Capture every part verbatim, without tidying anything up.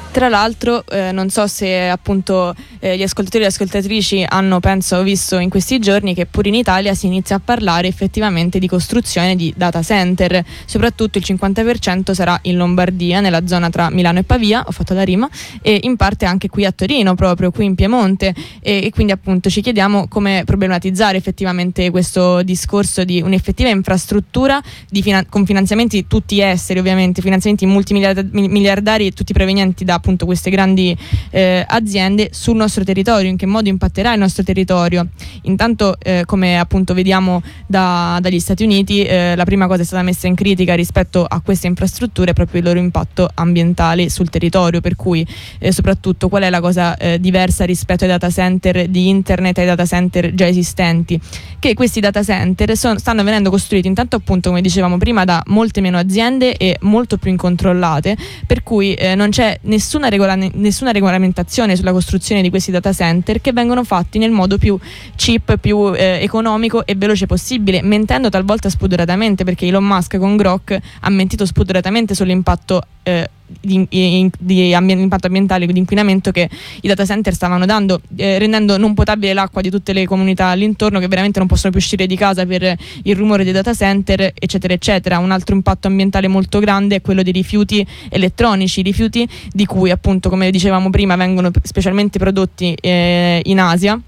Tra l'altro eh, non so se appunto eh, gli ascoltatori e le ascoltatrici hanno, penso, visto in questi giorni che pure in Italia si inizia a parlare effettivamente di costruzione di data center, soprattutto il cinquanta per cento sarà in Lombardia, nella zona tra Milano e Pavia, ho fatto la rima, e in parte anche qui a Torino, proprio qui in Piemonte, e, e quindi appunto ci chiediamo come problematizzare effettivamente questo discorso di un'effettiva infrastruttura di finan- con finanziamenti tutti esteri, ovviamente finanziamenti multimiliardari, tutti provenienti da appunto queste grandi eh, aziende sul nostro territorio. In che modo impatterà il nostro territorio? Intanto eh, come appunto vediamo da, dagli Stati Uniti, eh, la prima cosa è stata messa in critica rispetto a queste infrastrutture è proprio il loro impatto ambientale sul territorio, per cui eh, soprattutto qual è la cosa eh, diversa rispetto ai data center di internet, ai data center già esistenti, che questi data center son, stanno venendo costruiti intanto appunto, come dicevamo prima, da molte meno aziende e molto più incontrollate, per cui eh, non c'è nessun Nessuna, regola- nessuna regolamentazione sulla costruzione di questi data center, che vengono fatti nel modo più cheap, più eh, economico e veloce possibile, mentendo talvolta spudoratamente, perché Elon Musk con Grok ha mentito spudoratamente sull'impatto eh, di, di, di ambien- impatto ambientale, di inquinamento che i data center stavano dando, eh, rendendo non potabile l'acqua di tutte le comunità all'intorno, che veramente non possono più uscire di casa per il rumore dei data center, eccetera eccetera. Un altro impatto ambientale molto grande è quello dei rifiuti elettronici, rifiuti di cui appunto, come dicevamo prima, vengono specialmente prodotti eh, in Asia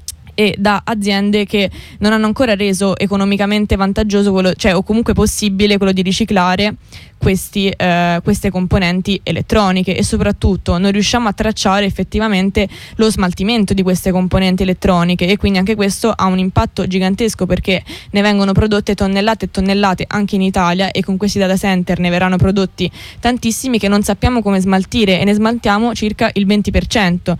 e da aziende che non hanno ancora reso economicamente vantaggioso quello, cioè o comunque possibile quello di riciclare questi, eh, queste componenti elettroniche, e soprattutto non riusciamo a tracciare effettivamente lo smaltimento di queste componenti elettroniche, e quindi anche questo ha un impatto gigantesco, perché ne vengono prodotte tonnellate e tonnellate anche in Italia, e con questi data center ne verranno prodotti tantissimi che non sappiamo come smaltire, e ne smaltiamo circa il venti per cento.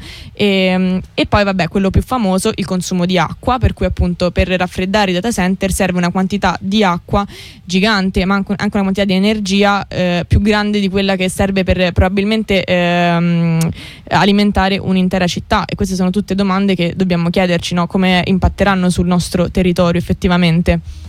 E, e poi vabbè, quello più famoso, il consumo di acqua, per cui appunto per raffreddare i data center serve una quantità di acqua gigante, ma anche una quantità di energia eh, più grande di quella che serve per probabilmente ehm, alimentare un'intera città. E queste sono tutte domande che dobbiamo chiederci, no? Come impatteranno sul nostro territorio effettivamente.